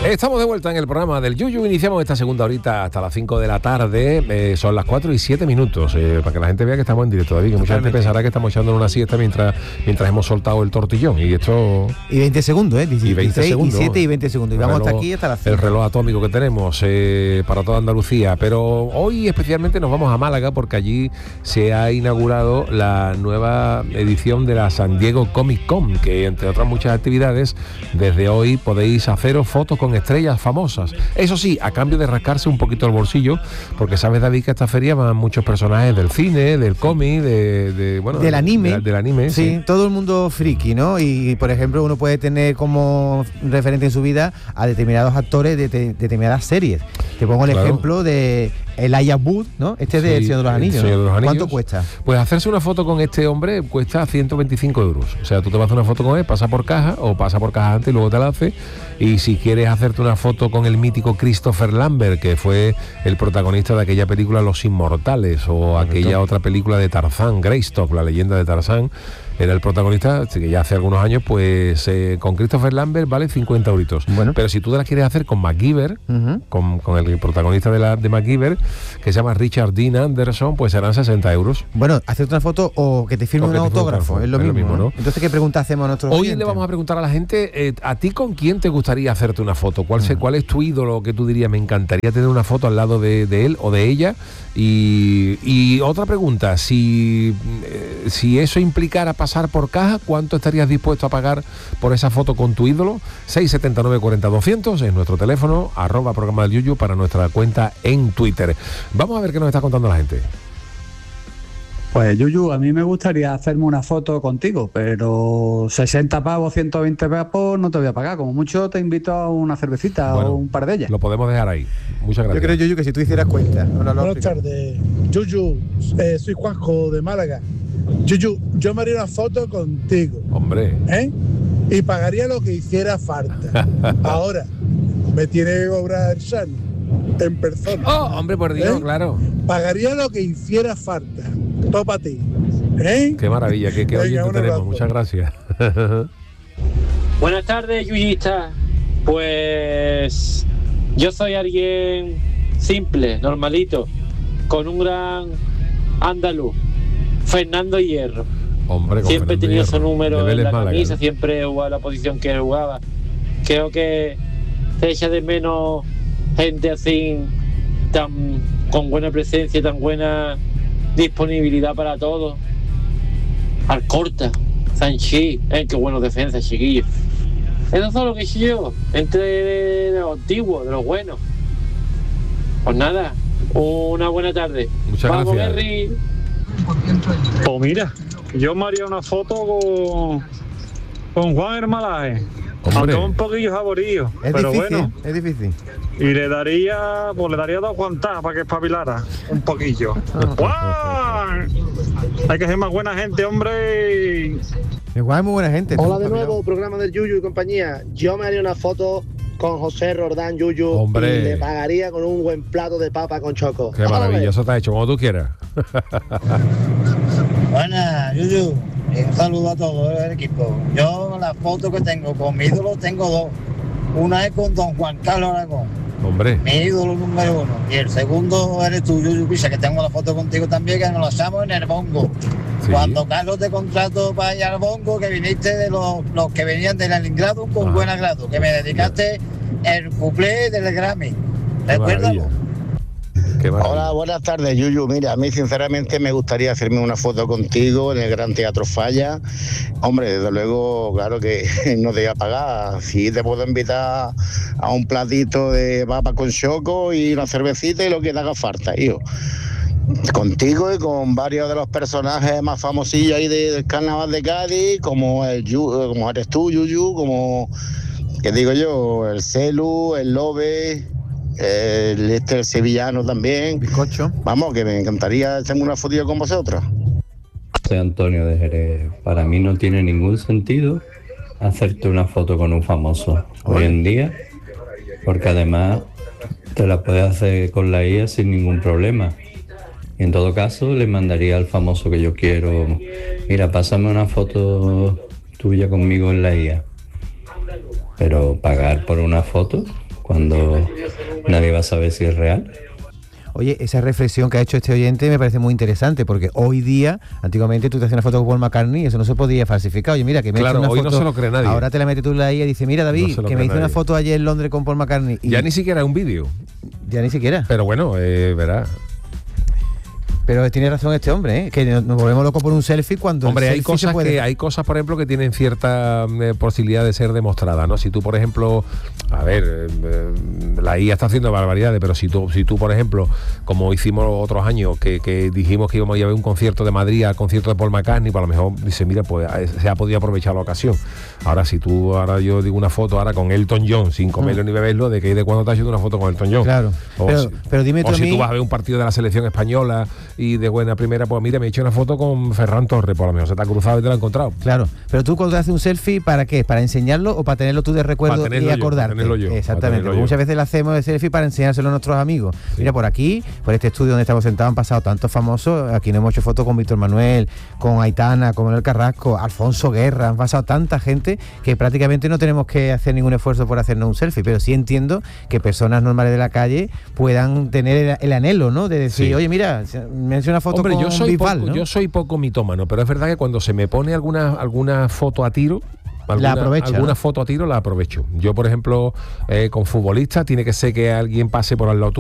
Estamos de vuelta en el programa del Yuyu. Iniciamos esta segunda horita hasta las 5 de la tarde. Son las 4:07, para que la gente vea que estamos en directo, David, que mucha gente pensará que estamos echando una siesta mientras hemos soltado el tortillón. Y esto... Y 20 segundos, ¿eh? Y 20 segundos. 17 y 20 segundos. Y vamos hasta aquí, hasta las 5. El reloj atómico que tenemos para toda Andalucía. Pero hoy especialmente nos vamos a Málaga porque allí se ha inaugurado la nueva edición de la San Diego Comic Con, que entre otras muchas actividades, desde hoy podéis haceros fotos con estrellas famosas. Eso sí, a cambio de rascarse un poquito el bolsillo, porque sabes, David, que a esta feria van muchos personajes del cine, del cómic, del anime. Del anime, sí, todo el mundo friki, ¿no? Y por ejemplo, uno puede tener como referente en su vida a determinados actores de determinadas series. Te pongo el ejemplo de Elijah Wood, ¿no? Este es de El Señor de los Anillos. ¿Cuánto cuesta? Pues hacerse una foto con este hombre cuesta 125 euros. O sea, tú te vas a hacer una foto con él, pasa por caja antes y luego te la hace. Y si quieres hacerte una foto con el mítico Christopher Lambert, que fue el protagonista de aquella película Los Inmortales, o aquella otra película de Tarzán, Greystock, la leyenda de Tarzán, era el protagonista, que ya hace algunos años, pues con Christopher Lambert vale 50 euritos. Bueno. Pero si tú te la quieres hacer con MacGyver, con el protagonista de MacGyver, que se llama Richard Dean Anderson, pues serán 60 euros. Bueno, hacerte una foto o que te firme un autógrafo, es lo mismo, ¿no? Entonces, ¿qué pregunta hacemos a nuestros oyentes? Hoy le vamos a preguntar a la gente, ¿a ti con quién te gustaría hacerte una foto? ¿Cuál es tu ídolo que tú dirías, me encantaría tener una foto al lado de él o de ella? Y otra pregunta, si eso implicara pasar por caja, ¿cuánto estarías dispuesto a pagar por esa foto con tu ídolo? 679 40 200 es nuestro teléfono, @programa del Yuyu para nuestra cuenta en Twitter. Vamos a ver qué nos está contando la gente. Pues Yuyu, a mí me gustaría hacerme una foto contigo, pero 60 pavos, 120 pavos no te voy a pagar. Como mucho te invito a una cervecita o un par de ellas. Lo podemos dejar ahí. Muchas gracias. Yo creo, Yuyu, que si tú hicieras cuenta. Buenas tardes, Yuyu. Soy Juanjo de Málaga. Yuyu, yo me haría una foto contigo. Hombre. Y pagaría lo que hiciera falta. Ahora, me tiene que cobrar el Shani en persona. Oh, hombre, por Dios, claro. Pagaría lo que hiciera falta. Todo para ti. Qué maravilla, qué oyente tenemos. Muchas gracias. Buenas tardes, yuyistas. Pues yo soy alguien simple, normalito, con un gran andaluz, Fernando Hierro. Hombre, siempre he tenido su número en la Málaga, camisa, ¿no? siempre jugaba la posición que jugaba. Creo que se echa de menos gente así, tan con buena presencia, tan buena disponibilidad para todo. Alcorta, Sanchi, qué buenos defensas, chiquillos. Eso es lo que hice yo, entre de los antiguos, de los buenos. Pues nada, una buena tarde. Muchas Vamos, gracias. Berry. Pues mira, yo me haría una foto con Juan Hermalaje, aunque un poquillo saborío, pero difícil, bueno. Es difícil. Y le daría 2 guantadas para que espabilara un poquillo. ¡Guau! Hay que ser más buena gente, hombre. Igual es muy buena gente. Hola de nuevo, programa del Yuyu y compañía. Yo me haría una foto con José Roldán Yuyu. Hombre. Y le pagaría con un buen plato de papa con choco. Qué maravilla, eso está hecho como tú quieras. Buenas, Yuyu. Un saludo a todo el equipo. Yo la foto que tengo con mi ídolo tengo dos. Una es con don Juan Carlos Aragón, Hombre. mi ídolo número 1. Y el segundo eres tú, Yuyu Pisa, que tengo la foto contigo también, que nos la echamos en el bongo. Sí. Cuando Carlos te contrató para ir al bongo, que viniste de los que venían del Leningrado con buen agrado, que me dedicaste el cuplé del Grammy. Recuérdalo. Hola, buenas tardes, Yuyu. Mira, a mí sinceramente me gustaría hacerme una foto contigo en el Gran Teatro Falla. Hombre, desde luego, claro que no te voy a pagar. Sí te puedo invitar a un platito de papa con choco y una cervecita y lo que te haga falta, hijo. Contigo y con varios de los personajes más famosillos ahí del Carnaval de Cádiz, como eres tú, Yuyu, como, ¿qué digo yo? El Celu, el Lobe, el sevillano también. Bizcocho. Vamos, que me encantaría hacerme una fotito con vosotros. Soy Antonio de Jerez. Para mí no tiene ningún sentido hacerte una foto con un famoso hoy en día, porque además te la puedes hacer con la IA sin ningún problema. Y en todo caso le mandaría al famoso que yo quiero, mira, pásame una foto tuya conmigo en la IA. Pero pagar por una foto, cuando nadie va a saber si es real. Oye, esa reflexión que ha hecho este oyente me parece muy interesante, porque hoy día, antiguamente tú te hacías una foto con Paul McCartney y eso no se podía falsificar. Oye, mira, que me he hecho una hoy foto, no se lo cree nadie. Ahora te la metes tú en la IA y dice, mira, David, que me hice una foto ayer en Londres con Paul McCartney. Y ya ni siquiera es un vídeo. Ya ni siquiera. Pero bueno, verás. Pero tiene razón este hombre, que nos volvemos locos por un selfie cuando... Hombre, hay cosas, por ejemplo, que tienen cierta posibilidad de ser demostradas, ¿no? Si tú, por ejemplo, a ver, la IA está haciendo barbaridades, pero si tú, por ejemplo, como hicimos otros años, que dijimos que íbamos a ir a ver un concierto de Madrid al concierto de Paul McCartney, pues a lo mejor dice, mira, pues se ha podido aprovechar la ocasión. Ahora, ahora yo digo una foto ahora con Elton John, sin comerlo ni beberlo, de que de cuando te has hecho una foto con Elton John. Claro, pero dime tú, si tú vas a ver un partido de la selección española y de buena primera, pues mira, me he hecho una foto con Ferran Torres, por lo menos se te ha cruzado y te lo ha encontrado. Claro, pero tú cuando te haces un selfie, ¿para qué? ¿Para enseñarlo o para tenerlo tú de recuerdo y acordarte? Para tenerlo yo. Exactamente, porque muchas veces lo hacemos de selfie para enseñárselo a nuestros amigos. Sí. Mira, por aquí, por este estudio donde estamos sentados, han pasado tantos famosos. Aquí nos hemos hecho fotos con Víctor Manuel, con Aitana, con Manuel Carrasco, Alfonso Guerra. Han pasado tanta gente que prácticamente no tenemos que hacer ningún esfuerzo por hacernos un selfie, pero sí entiendo que personas normales de la calle puedan tener el anhelo, ¿no? De decir, oye, mira, me he hecho una foto con Bisbal, ¿no? Yo soy poco mitómano, pero es verdad que cuando se me pone alguna foto a tiro, alguna foto a tiro la aprovecho. Yo, por ejemplo, con futbolistas, tiene que ser que alguien pase por al lado